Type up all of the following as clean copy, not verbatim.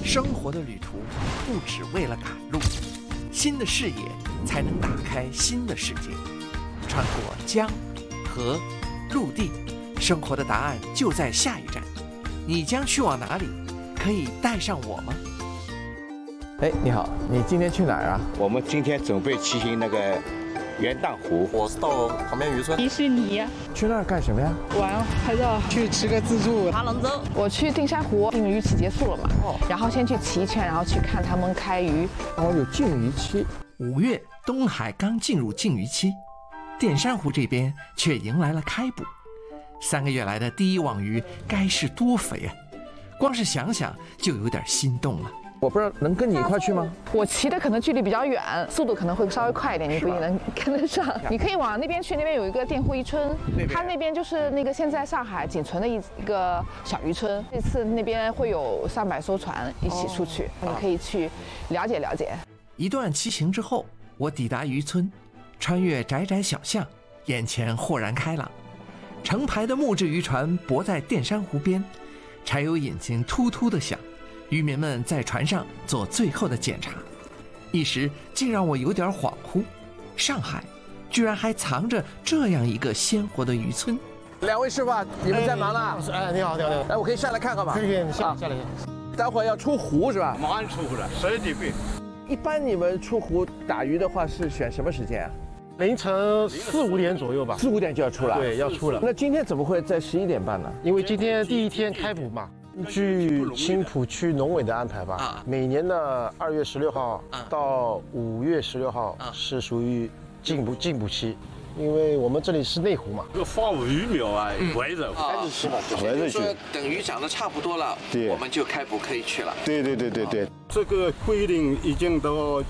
生活的旅途不只为了赶路，新的视野才能打开新的世界。穿过江、河、陆地，生活的答案就在下一站。你将去往哪里？可以带上我吗？ 哎，你好，你今天去哪儿啊？ 我们今天准备骑行那个元旦湖。 我是到旁边渔村。 迪士尼。 去那儿干什么呀？ 玩，拍照。 去吃个自助。 爬龙舟。 我去定山湖，禁渔期结束了嘛，然后先去骑一圈，然后去看他们开渔。 哦，有禁渔期。 5月，东海刚进入禁渔期，淀山湖这边却迎来了开捕。3个月来的第一网鱼该是多肥啊！光是想想就有点心动了。 我不知道能跟你一块去吗？ 我骑的可能距离比较远，速度可能会稍微快一点，你不一定能跟得上。你可以往那边去，那边有一个佃户渔村，它那边就是那个现在上海仅存的一个小渔村。这次那边会有300艘船一起出去，你可以去了解了解。 一段骑行之后，我抵达渔村，穿越窄窄小巷，眼前豁然开朗。成排的木质渔船泊在淀山湖边，柴油引擎突突地响，渔民们在船上做最后的检查，一时竟让我有点恍惚。上海居然还藏着这样一个鲜活的渔村。 2位师傅，你们在忙呢？ 哎，你好，你好，你好。 哎，我可以下来看看吗？ 可以，你下来。 待会儿要出湖是吧？ 马上出湖了，12点半。 一般你们出湖打鱼的话是选什么时间啊？ 凌晨4、5点左右吧。 4、5点就要出了。 对，要出了。 那今天怎么会在11点半呢？ 因为今天第一天开捕嘛。据青浦区农委的安排吧，每年的2月16号到5月16号是属于禁捕期，因为我们这里是内湖嘛。 这个放鱼苗啊，围着开始吃吧， 围着去。 等鱼长得差不多了， 对， 我们就开捕可以去了。 对。这个规定已经到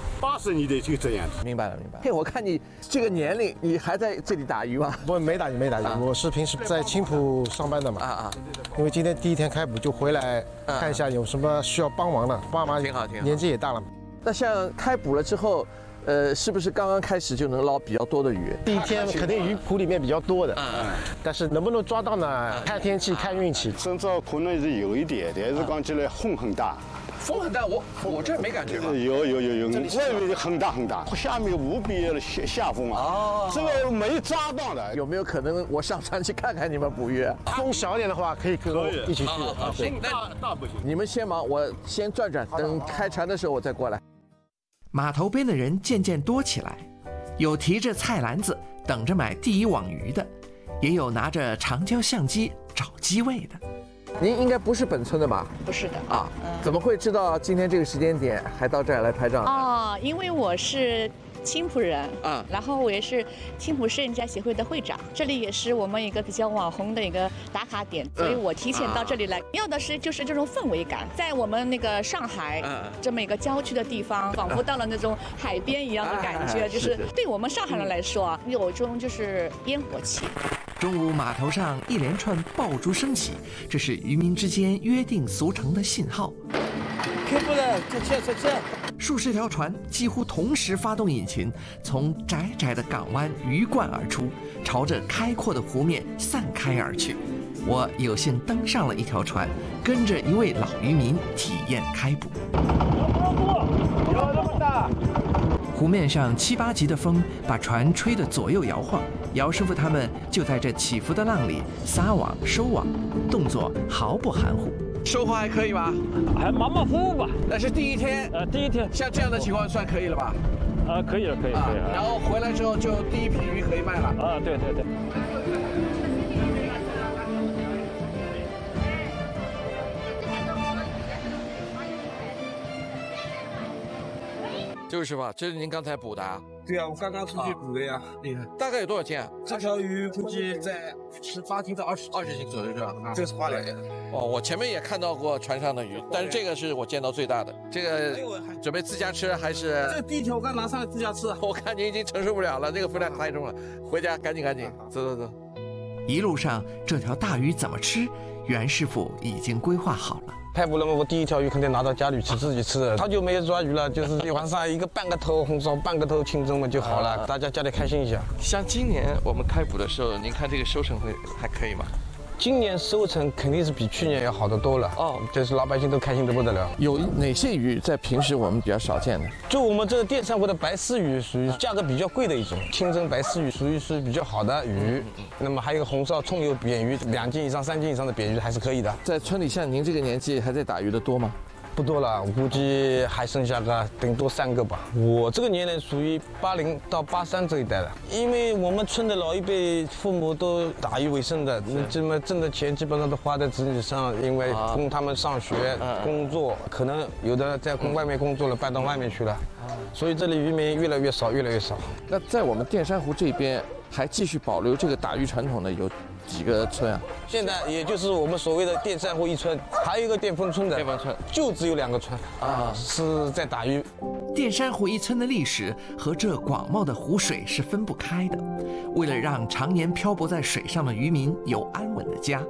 80年代就这样子。 明白了。嘿，我看你这个年龄，你还在这里打鱼吗？ 不，没打鱼。我是平时在青浦上班的嘛。因为今天第一天开捕，就回来看一下有什么需要帮忙的。爸妈挺好。 年纪也大了嘛。 那像开捕了之后，是不是刚刚开始就能捞比较多的鱼？ 第一天肯定鱼湖里面比较多的，但是能不能抓到呢？看天气，看运气。 身上可能是有一点，但是讲起来风很大。 风很大，我这儿没感觉吧？ 有，外面很大，下面无比的下风啊！这个没抓到的。 有没有可能我上船去看看你们捕鱼？ 风小一点的话，可以跟我一起去。 大不行。 你们先忙，我先转，等开船的时候我再过来。 码头边的人渐渐多起来，有提着菜篮子等着买第一网鱼的，也有拿着长焦相机找机位的。 您应该不是本村的吧？ 不是的啊，怎么会知道今天这个时间点还到这儿来拍照呢？ 哦，因为我是青浦人啊，然后我也是青浦摄影家协会的会长，这里也是我们一个比较网红的一个打卡点，所以我提前到这里来，要的是就是这种氛围感，在我们那个上海这么一个郊区的地方，仿佛到了那种海边一样的感觉，就是对我们上海人来说啊，有一种就是烟火气。 中午码头上一连串爆竹声起，这是渔民之间约定俗成的信号。 开捕了，再见。 数十条船几乎同时发动引擎，从窄窄的港湾鱼贯而出，朝着开阔的湖面散开而去。我有幸登上了一条船，跟着一位老渔民体验开捕。 有那么大！ 湖面上7、8级的风把船吹得左右摇晃，姚师傅他们就在这起伏的浪里撒网收网，动作毫不含糊。 收获还可以吧？ 还马马虎虎吧。 那是第一天。 第一天。 像这样的情况算可以了吧？ 可以了。 然后回来之后就第一批鱼可以卖了。 对。 这位师傅，这是您刚才捕的啊？ 对啊，我刚刚出去捕的呀。厉害。 大概有多少斤啊？ 这条鱼估计在18斤到20斤左右，是吧？这个是花鲢。 我前面也看到过船上的鱼，但是这个是我见到最大的。这个准备自家吃还是？ 这第一条我刚拿上来自家吃。 我看您已经承受不了了，这个分量太重了，回家赶紧，走。 一路上这条大鱼怎么吃，袁师傅已经规划好了。 开捕了嘛，我第一条鱼肯定拿到家里去自己吃的。好久没有抓鱼了，就是晚上半个头红烧，半个头清蒸嘛就好了，大家家里开心一下。 像今年我们开捕的时候，您看这个收成还可以吗？ 今年收成肯定是比去年要好得多了哦，就是老百姓都开心得不得了。 有哪些鱼在平时我们比较少见的？ 就我们这个淀山湖的白丝鱼属于价格比较贵的一种，清蒸白丝鱼属于是比较好的鱼。那么还有红烧葱油扁鱼，2斤以上、3斤以上的扁鱼还是可以的。 在村里像您这个年纪还在打鱼的多吗？ 不多了，我估计还剩下个顶多3个吧。我这个年龄属于80到83这一代了，因为我们村的老一辈父母都打鱼为生的，这么挣的钱基本上都花在子女上，因为供他们上学、工作，可能有的在外面工作了，搬到外面去了，所以这里渔民越来越少，越来越少。 那在我们淀山湖这边还继续保留这个打鱼传统的有几个村啊？ 现在也就是我们所谓的淀山湖1村，还有一个淀丰村的， 淀丰村就只有2个村啊，是在打鱼。 淀山湖1村的历史和这广袤的湖水是分不开的。为了让常年漂泊在水上的渔民有安稳的家，